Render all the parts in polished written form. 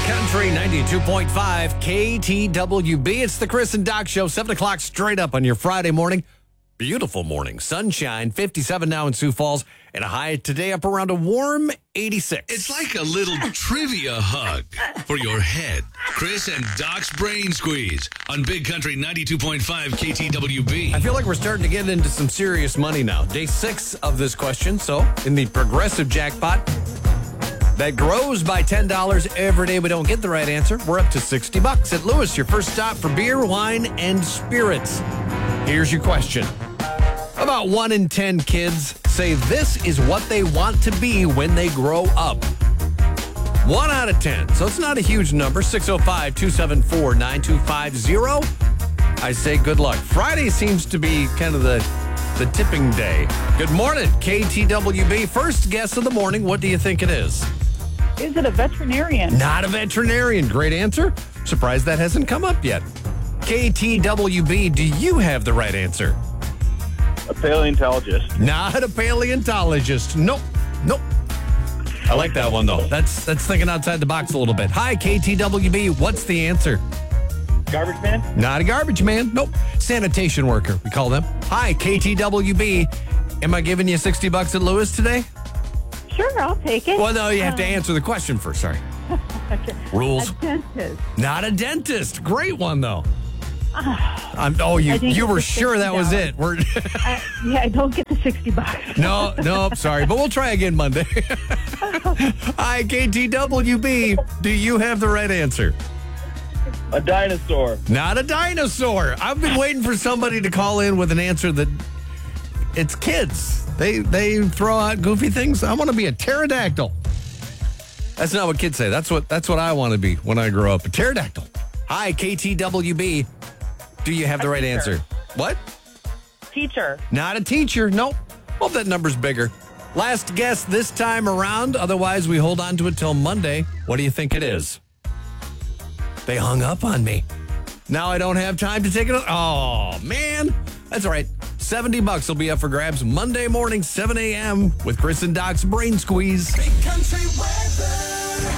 Country 92.5 KTWB. It's the Chris and Doc Show, 7 o'clock straight up on your Friday morning. Beautiful morning. Sunshine, 57 now in Sioux Falls, and a high today up around a warm 86. It's like a little trivia hug for your head. Chris and Doc's Brain Squeeze on Big Country 92.5 KTWB. I feel like we're starting to get into some serious money now. Day 6 of this question. So, in the progressive jackpot that grows by $10 every day we don't get the right answer, we're up to $60 at Lewis. Your first stop for beer, wine, and spirits. Here's your question. About 1 in 10 kids say this is what they want to be when they grow up. 1 out of 10. So it's not a huge number. 605-274-9250. I say good luck. Friday seems to be kind of the tipping day. Good morning, KTWB. First guess of the morning. What do you think it is? Is it a veterinarian? Not a veterinarian. Great answer. Surprised that hasn't come up yet. KTWB, do you have the right answer? A paleontologist. Not a paleontologist. Nope. I like that one, though. That's thinking outside the box a little bit. Hi, KTWB. What's the answer? Garbage man? Not a garbage man. Nope. Sanitation worker, we call them. Hi, KTWB. Am I giving you $60 at Lewis today? Sure, I'll take it. Well, no, you have to answer the question first. Sorry. Okay. Rules. A dentist. Not a dentist. Great one, though. You were sure that was it. I don't get the $60. No, sorry. But we'll try again Monday. Hi, KTWB. Do you have the right answer? A dinosaur. Not a dinosaur. I've been waiting for somebody to call in with an answer that it's kids. They throw out goofy things. I want to be a pterodactyl. That's not what kids say. That's what I want to be when I grow up. A pterodactyl. Hi, KTWB. Do you have the right answer? What? Teacher. Not a teacher. Nope. Well, that number's bigger. Last guess this time around. Otherwise, we hold on to it till Monday. What do you think it is? They hung up on me. Now I don't have time to take it. Oh, man. That's all right. $70 will be up for grabs Monday morning, 7 a.m. with Chris and Doc's Brain Squeeze. Big country weather.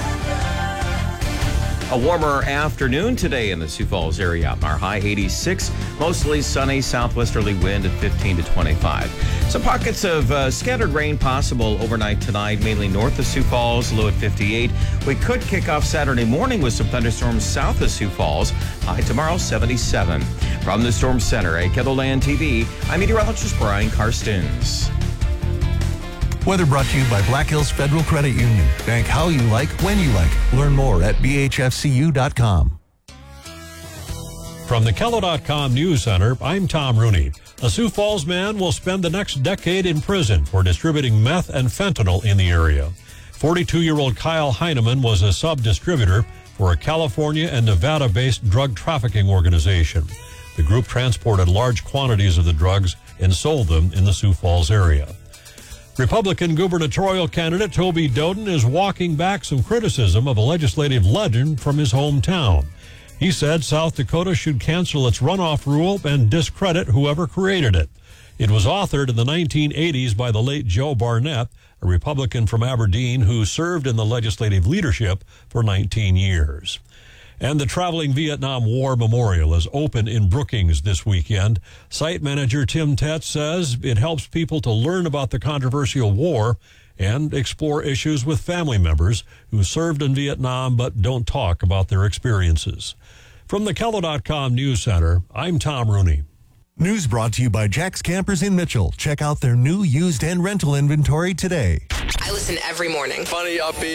A warmer afternoon today in the Sioux Falls area. Our high 86, mostly sunny, southwesterly wind at 15 to 25. Some pockets of scattered rain possible overnight tonight, mainly north of Sioux Falls, low at 58. We could kick off Saturday morning with some thunderstorms south of Sioux Falls, high tomorrow 77. From the Storm Center at KETHLAND TV, I'm meteorologist Brian Karstens. Weather brought to you by Black Hills Federal Credit Union. Bank how you like, when you like. Learn more at bhfcu.com. From the KELO.com News Center, I'm Tom Rooney. A Sioux Falls man will spend the next decade in prison for distributing meth and fentanyl in the area. 42-year-old Kyle Heineman was a sub-distributor for a California and Nevada-based drug trafficking organization. The group transported large quantities of the drugs and sold them in the Sioux Falls area. Republican gubernatorial candidate Toby Doden is walking back some criticism of a legislative legend from his hometown. He said South Dakota should cancel its runoff rule and discredit whoever created it. It was authored in the 1980s by the late Joe Barnett, a Republican from Aberdeen who served in the legislative leadership for 19 years. And the Traveling Vietnam War Memorial is open in Brookings this weekend. Site manager Tim Tetz says it helps people to learn about the controversial war and explore issues with family members who served in Vietnam but don't talk about their experiences. From the KELO.com News Center, I'm Tom Rooney. News brought to you by Jack's Campers in Mitchell. Check out their new used and rental inventory today. I listen every morning. Funny, upbeat.